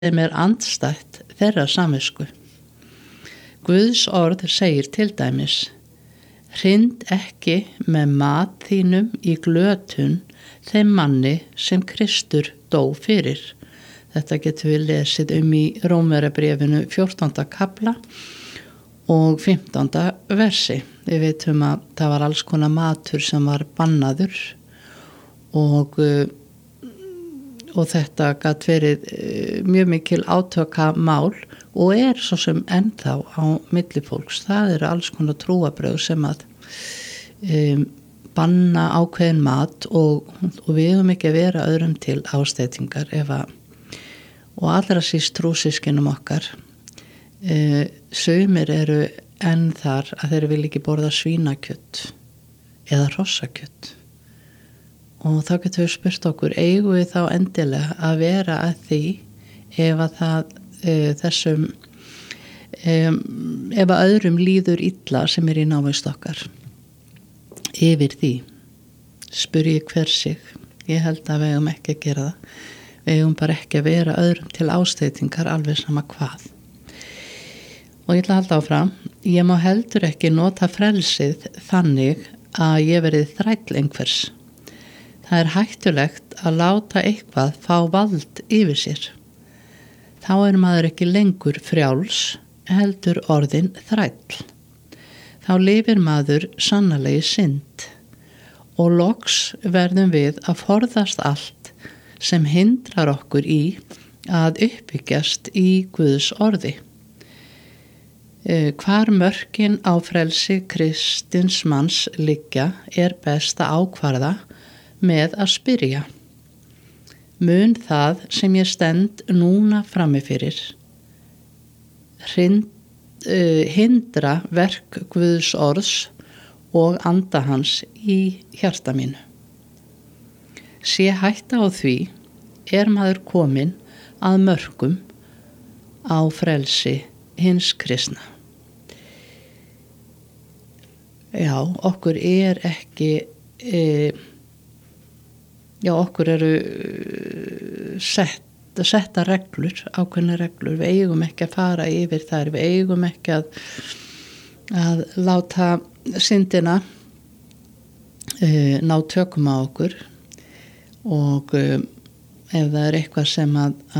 sem andstætt þeirra samvisku. Guðs orð segir til dæmis: hrind ekki með mat þínum í glötun þeim manni sem Kristur dó fyrir. Þetta getum við lesið í Rómverjabréfinu 14. kapla og 15. versi. Við veitum að það var alls konar matur sem var bannaður og þetta gat verið mjög mikil átökamál og svo sem ennþá á milli fólks. Það eru alls konar trúarbrögð sem að banna ákveðin mat og við höfum ekki að vera öðrum til ásteytingar og allra síst trúsyskinum okkar. Sumir eru enn þar að þeir vilja ekki borða svínakjöt eða hrossakjöt. Og þá getum við spurt okkur, eigum við þá endilega að vera að því ef að öðrum líður illa sem í návist okkar? Yfir því spyr ég hver sig. Ég held að við eigum ekki að gera það. Við eigum bara ekki að vera öðrum til ásteytingar alveg sama hvað. Og ég ætla að halda áfram. Ég má heldur ekki nota frelsið þannig að ég verið þræll einhvers. Það hættulegt að láta eitthvað fá vald yfir sér. Þá maður ekki lengur frjáls, heldur orðin þræll. Þá lifir maður sannarlega í synd og loks verðum við að forðast allt sem hindrar okkur í að uppbyggjast í Guðs orði. Hvar mörkin á frelsi kristins manns liggja best að ákvarða með að spyrja: mun það sem ég stend núna frammi fyrir hindra verk Guðs orðs og anda hans í hjarta mínu? Sé hætta á því maður kominn að mörkum á frelsi hins kristna. Já, okkur ekki okkur eru setta reglur, ákveðna reglur. Við eigum ekki að fara yfir þær. Við eigum ekki að láta syndina ná tökum á okkur. Og ef það eitthvað sem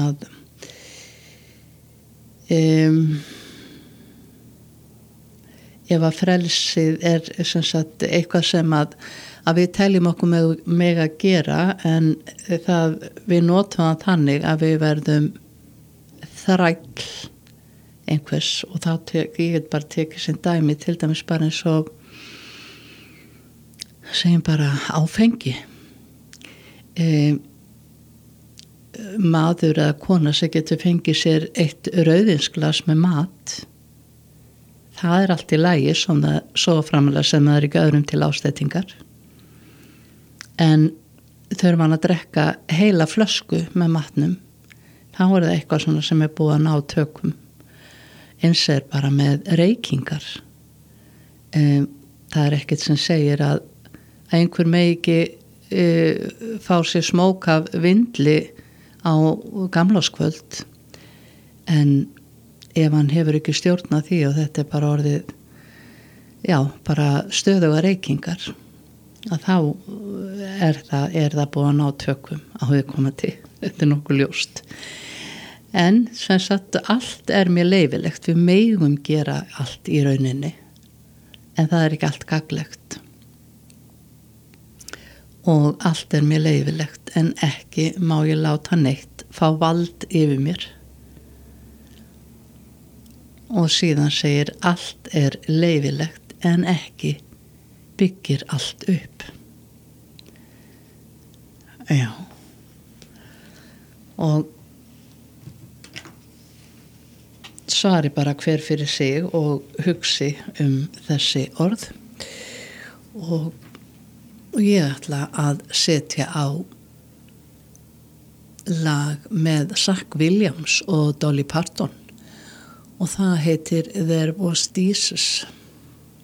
ef að frelsið sem sagt eitthvað sem að við teljum okkur með að gera, en við notum það þannig að við verðum þræll einhvers. Og þá ég get bara tekið sem dæmi, til dæmis bara eins og segjum bara áfengi. Maður eða kona sem getur fengið sér eitt rauðinsglas með mat, það allt í lagi svo framalega sem það ekki öðrum til ásteytingar. En þurfa hann að drekka heila flösku með matnum, þá það eitthvað svona sem búið að ná tökum. Eins bara með reykingar. Það ekkert sem segir að einhver megi ekki fá sér smók af vindli á gamlárskvöld, en ef hann hefur ekki stjórnað því og þetta bara orðið bara stöðuga reykingar, að þá það búið að ná tökum á viðkomandi. Þetta nokkuð ljóst. En sem sagt, allt mér leyfilegt. Við megum gera allt í rauninni, en það ekki allt gagnlegt. Og allt mér leyfilegt, en ekki má ég láta neitt fá vald yfir mér. Og síðan segir: allt leyfilegt, en ekki byggir allt upp. Já. Og svari bara hver fyrir sig og hugsi þessi orð. Og ég ætla að setja á lag með Zach Williams og Dolly Parton, og það heitir There Was Jesus.